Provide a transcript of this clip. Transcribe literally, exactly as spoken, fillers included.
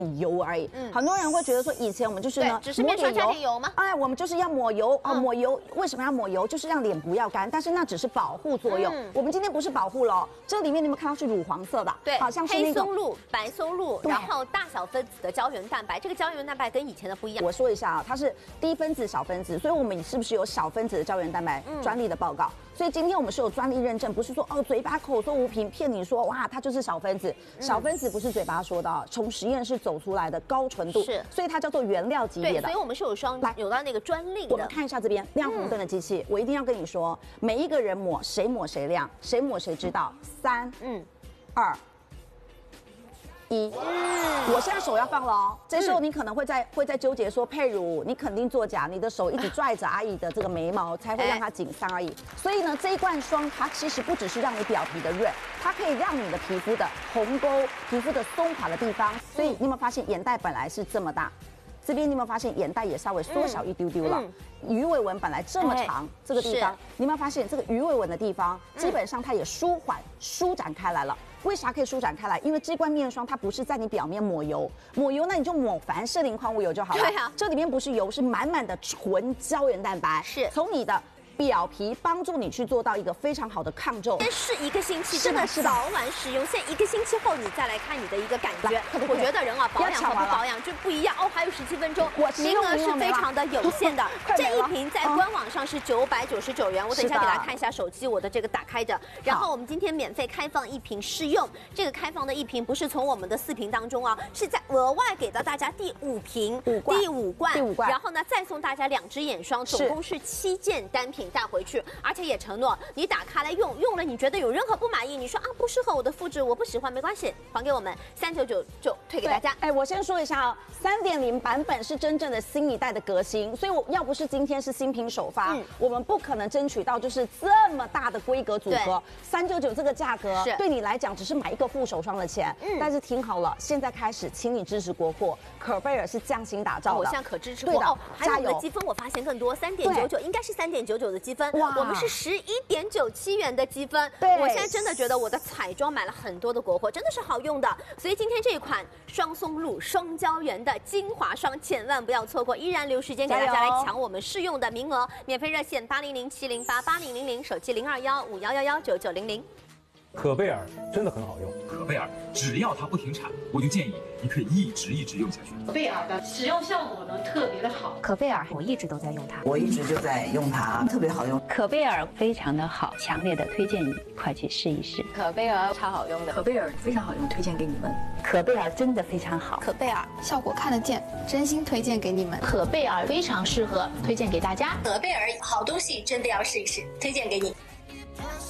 油而已。嗯，很多人会觉得说，以前我们就是呢， 只是面霜加点油吗？ 哎，我们就是要抹油啊，抹油为什么要抹油？就是让脸不要干，但是那只是保护作用。嗯、我们今天不是保护了，这里面你们看到是乳黄色的， 对， 好像是黑松露、白松露，然后大小分子的胶原蛋白，这个胶原蛋白跟以前的不一样。 我说一下啊，它是低分子、小分子，所以我们是不是有小分子的胶原蛋白专利的报告？嗯、所以今天我们是有专利认证，不是说哦嘴巴口说无凭骗你说哇它就是小分子，嗯、小分子不是嘴巴说的，从实验室走出来的高纯度， 是， 所以它叫做原料级别的。 对，所以我们是有双来有到那个专利的。 我们看一下这边亮红灯的机器，嗯、我一定要跟你说，每一个人抹谁抹谁亮，谁抹谁知道。三，嗯，二。一，嗯，我现在手要放了哦。这时候你可能会在会在纠结说佩乳，你肯定作假，你的手一直拽着阿姨的这个眉毛，才会让它紧伤而已。所以呢，这一罐霜它其实不只是让你表皮的润，它可以让你的皮肤的红沟、皮肤的松垮的地方。所以你有没有发现眼袋本来是这么大？这边你有没有发现眼袋也稍微缩小一丢丢了？嗯嗯、鱼尾纹本来这么长，这个地方你有没有发现这个鱼尾纹的地方，基本上它也舒缓、舒展开来了。为啥可以舒展开来？因为这罐面霜它不是在你表面抹油，抹油那你就抹凡士林矿物油就好了。 对啊， 这里面不是油，是满满的纯胶原蛋白， 是从你的表皮帮助你去做到一个非常好的抗皱。 先试一个星期，真的早晚使用。现在一个星期后你再来看你的一个感觉。我觉得人啊，保养和不保养就不一样哦。还有十七分钟，名额是非常的有限的。这一瓶在官网上是九百九十九元。我等一下给大家看一下手机，我的这个打开着。然后我们今天免费开放一瓶试用，这个开放的一瓶不是从我们的四瓶当中啊，是在额外给到大家第五瓶、第五罐、 第五罐， 然后呢再送大家两支眼霜，总共是七件单品带回去。而且也承诺，你打开来用，用了你觉得有任何不满意，你说啊不适合我的肤质，我不喜欢，没关系，还给我们三九九就退给大家。 哎，我先说一下哦，三点零版本是真正的新一代的革新，所以我要不是今天是新品首发，嗯、我们不可能争取到就是这么大的规格组合。三九九这个价格对你来讲只是买一个护手霜的钱，嗯、但是听好了，现在开始，请你支持国货，可贝尔是匠心打造的， 我现在可支持国哦。还有我们的积分我发现更多，三点九九应该是三点九九的积分。我们是十一点九七元的积分，我现在真的觉得我的彩妆买了很多的国货，真的是好用的。所以今天这一款双松露双胶原的精华霜，千万不要错过，依然留时间给大家来抢我们试用的名额。免费热线八零零七零八八零零零，手机零二幺五幺幺幺九九零零。 可贝尔真的很好用， 可贝尔只要它不停产，我就建议你可以一直一直用下去。 可贝尔的使用效果呢特别的好， 可贝尔我一直都在用它， 我一直就在用它，特别好用。 可贝尔非常的好，强烈的推荐你快去试一试。 可贝尔超好用的， 可贝尔非常好用，推荐给你们。 可贝尔真的非常好， 可贝尔效果看得见，真心推荐给你们。可贝尔非常适合，推荐给大家。 可贝尔好东西真的要试一试，推荐给你。